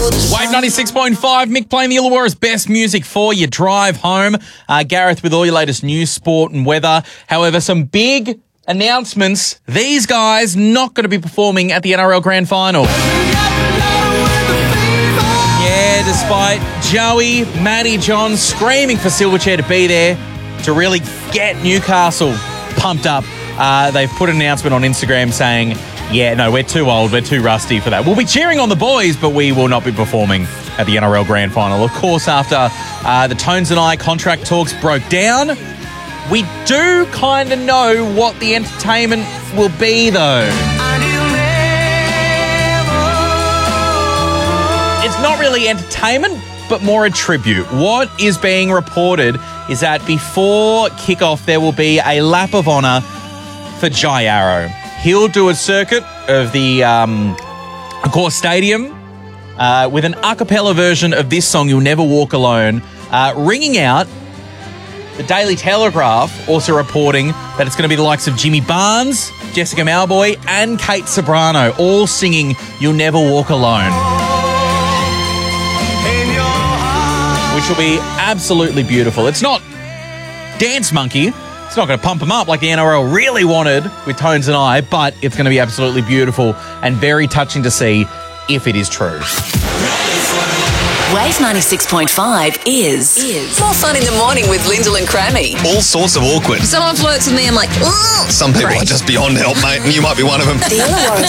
Wave 96.5, Mick playing the Illawarra's best music for your drive home. Gareth with all your latest news, sport and weather. However, some big announcements. These guys not going to be performing at the NRL Grand Final. Yeah, despite Joey, Matty, John screaming for Silverchair to be there to really get Newcastle pumped up, they've put an announcement on Instagram saying, yeah, no, we're too old, we're too rusty for that. We'll be cheering on the boys, but we will not be performing at the NRL Grand Final. Of course, after the Tones and I contract talks broke down, we do kind of know what the entertainment will be, though. It's not really entertainment, but more a tribute. What is being reported is that before kickoff, there will be a lap of honour for Jai Arrow. He'll do a circuit of the Accor Stadium with an a cappella version of this song, You'll Never Walk Alone, ringing out. The Daily Telegraph also reporting that it's going to be the likes of Jimmy Barnes, Jessica Mauboy and Kate Sobrano all singing You'll Never Walk Alone. Which will be absolutely beautiful. It's not Dance Monkey. It's not going to pump them up like the NRL really wanted with Tones and I, but it's going to be absolutely beautiful and very touching to see if it is true. Wave 96.5 is more fun in the morning with Lyndall and Crammy. All sorts of awkward. Someone flirts with me, I'm like, ooh. Some people are just beyond help, mate, and you might be one of them. The Illawarra